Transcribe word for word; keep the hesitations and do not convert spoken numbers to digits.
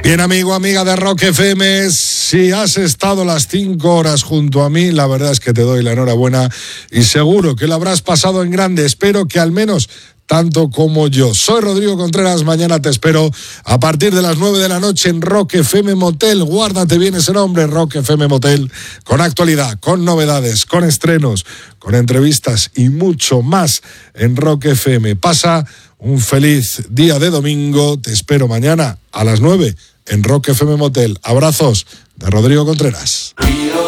Bien, amigo, amiga de Rock F M, si has estado las cinco horas junto a mí, la verdad es que te doy la enhorabuena y seguro que lo habrás pasado en grande. Espero que al menos tanto como yo. Soy Rodrigo Contreras, mañana te espero a partir de las nueve de la noche en Rock F M Motel. Guárdate bien ese nombre, Rock F M Motel, con actualidad, con novedades, con estrenos, con entrevistas y mucho más en Rock F M. Pasa un feliz día de domingo, te espero mañana a las nueve en Rock F M Motel. Abrazos de Rodrigo Contreras.